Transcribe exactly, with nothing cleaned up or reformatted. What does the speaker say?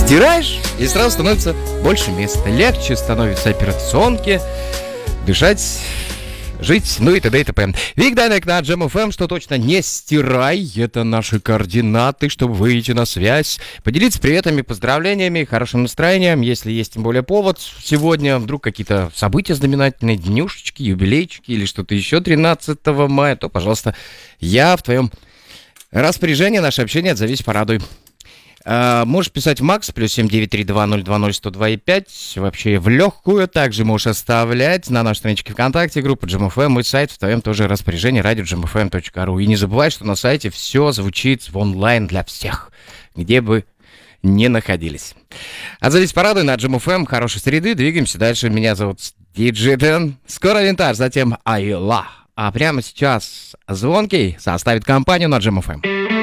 Стираешь, и сразу становится больше места. Легче становится операционке, дышать, жить, ну и т.д. и т.п. Вик Данек на Джем эф эм, что точно не стирай. Это наши координаты, чтобы выйти на связь, поделиться приветами, поздравлениями, хорошим настроением, если есть тем более повод. Сегодня вдруг какие-то события знаменательные, днюшечки, юбилейчики или что-то еще тринадцатого мая, то, пожалуйста, я в твоем распоряжении. Наше общение, отзовись, порадуй. Uh, можешь писать Макс, плюс семь девять три два ноль два ноль сто два и пять. Вообще в легкую. Также можешь оставлять на нашей страничке ВКонтакте, группа Джем эф эм, мой сайт в твоем тоже распоряжении, радио джем эф эм точка ру. И не забывай, что на сайте все звучит в онлайн для всех, где бы не находились. Отзовись, порадуй на Джем эф эм. Хорошей среды, двигаемся дальше. Меня зовут Диджей Дэн. Скоро Винтаж, затем Айла. А прямо сейчас Звонкий составит компанию на Джем эф эм.